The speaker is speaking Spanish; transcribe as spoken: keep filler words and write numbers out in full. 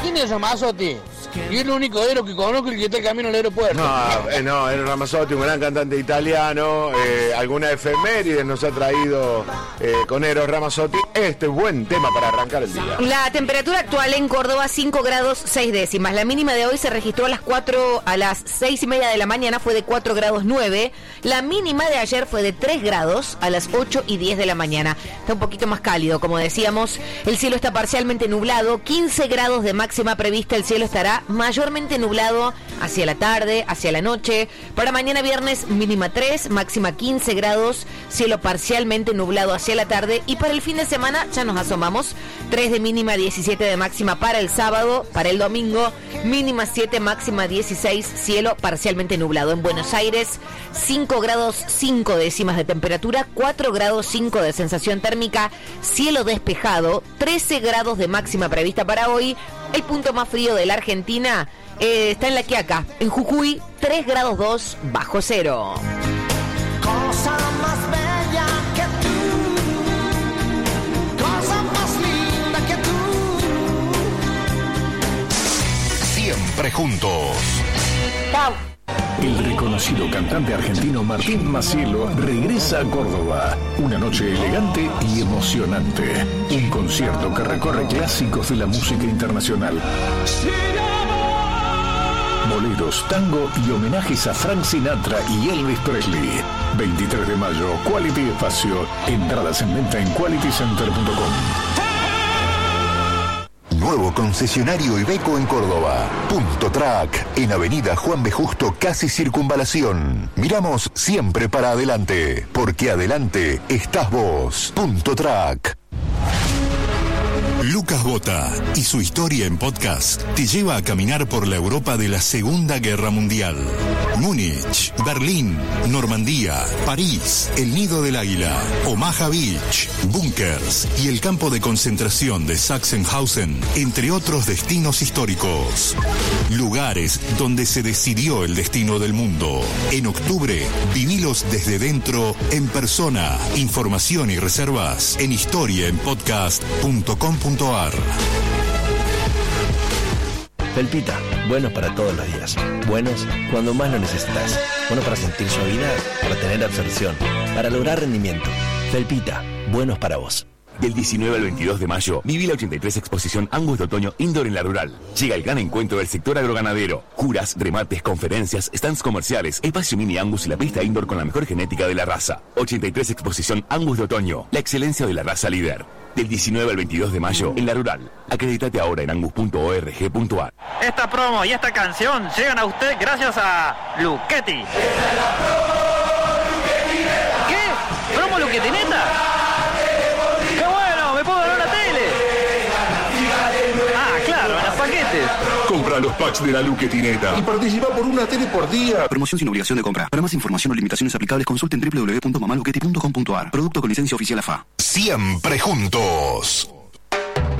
¿Quién es Ramazzotti? Y es el único héroe que conozco, el que está camino al aeropuerto. No, eh, no, Eros Ramazzotti, un gran cantante italiano. Eh, alguna efeméride nos ha traído eh, con Eros Ramazzotti. Este buen tema para arrancar el día. La temperatura actual en Córdoba, cinco grados seis décimas. La mínima de hoy se registró a las cuatro, a las seis y media de la mañana, fue de cuatro grados nueve. La mínima de ayer fue de tres grados a las ocho y diez de la mañana. Está un poquito más cálido, como decíamos. El cielo está parcialmente nublado, quince grados de máxima prevista. El cielo estará mayormente nublado hacia la tarde, hacia la noche. Para mañana viernes, mínima tres, máxima quince grados, cielo parcialmente nublado hacia la tarde. Y para el fin de semana, ya nos asomamos, tres de mínima, diecisiete de máxima para el sábado. Para el domingo, mínima siete, máxima dieciséis, cielo parcialmente nublado. En Buenos Aires, cinco grados cinco décimas de temperatura, cuatro grados cinco de sensación térmica, cielo despejado, trece grados de máxima prevista para hoy. El punto más frío de la Argentina eh, está en La Quiaca, en Jujuy, tres grados dos bajo cero. Cosa más bella que tú, cosa más linda que tú. Siempre juntos. Chau. El reconocido cantante argentino Martín Macielo regresa a Córdoba. Una noche elegante y emocionante. Un concierto que recorre clásicos de la música internacional. Boleros, tango y homenajes a Frank Sinatra y Elvis Presley. veintitrés de mayo, Quality Espacio. Entradas en venta en quality center punto com. Nuevo concesionario Iveco en Córdoba. Punto Track, en Avenida Juan B. Justo, casi Circunvalación. Miramos siempre para adelante, porque adelante estás vos. Punto Track. Lucas Bota y su historia en podcast te lleva a caminar por la Europa de la Segunda Guerra Mundial. Múnich, Berlín, Normandía, París, el Nido del Águila, Omaha Beach, búnkers y el campo de concentración de Sachsenhausen, entre otros destinos históricos. Lugares donde se decidió el destino del mundo. En octubre, vivilos desde dentro, en persona. Información y reservas en historia en podcast punto com punto a r. Felpita, buenos para todos los días. Buenos cuando más lo necesitas. Buenos para sentir suavidad, para tener absorción, para lograr rendimiento. Felpita, buenos para vos. Del diecinueve al veintidós de mayo, viví la ochenta y tres Exposición Angus de Otoño Indoor en la Rural. Llega el gran encuentro del sector agroganadero. Juras, remates, conferencias, stands comerciales, espacio mini Angus y la pista indoor con la mejor genética de la raza. ochenta y tres Exposición Angus de Otoño, la excelencia de la raza líder. Del diecinueve al veintidós de mayo, en la Rural. Acredítate ahora en angus punto org punto a r. Esta promo y esta canción llegan a usted gracias a Luchetti. ¿Qué? ¿Promo Luchetineta? ¡Qué bueno! ¡Me puedo ganar una tele! Ah, claro, en los paquetes. Compra los packs de la Luchetineta y participa por una tele por día. Promoción sin obligación de compra. Para más información o limitaciones aplicables, consulten w w w punto mamaluchetti punto com punto a r. Producto con licencia oficial A F A. Siempre juntos.